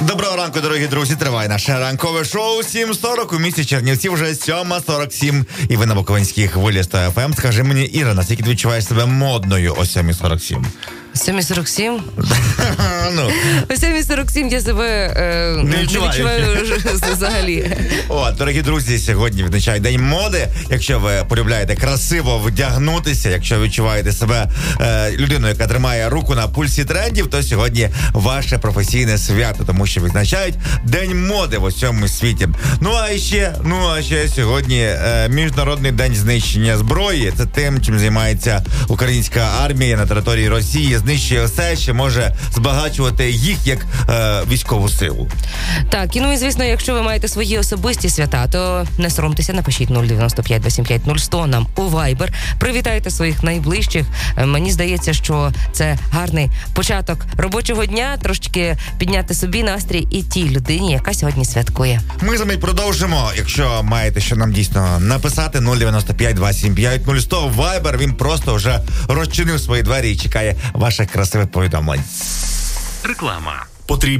Доброго ранку, дорогі друзі. Триває наше ранкове шоу 7:40 у місті Чернівці. Вже 7:47. І ви на Буковинській хвилі 100 FM. Скажи мені, Іра, наскільки ти відчуваєш себе модною о 7:47? 7:47? Ну. О 7:47 я себе не відчуваю взагалі. О, дорогі друзі, сьогодні відзначає День моди. Якщо ви полюбляєте красиво вдягнутися, якщо відчуваєте себе людиною, яка тримає руку на пульсі трендів, то сьогодні ваше професійне свято, тому що відзначають День моди в усьому світі. Ну а ще сьогодні Міжнародний день знищення зброї. Це тим, чим займається українська армія на території Росії. Знищує все, що може збагачувати їх як військову силу. Так, і звісно, якщо ви маєте свої особисті свята, то не соромтеся, напишіть 095 275 0100 нам у Viber. Привітайте своїх найближчих. Мені здається, що це гарний початок робочого дня, трошечки підняти собі настрій і тій людині, яка сьогодні святкує. Ми з вами продовжимо. Якщо маєте що нам дійсно написати, 095 275 0100 Viber, він просто вже розчинив свої двері і чекає ваших красивих повідомлень. Реклама.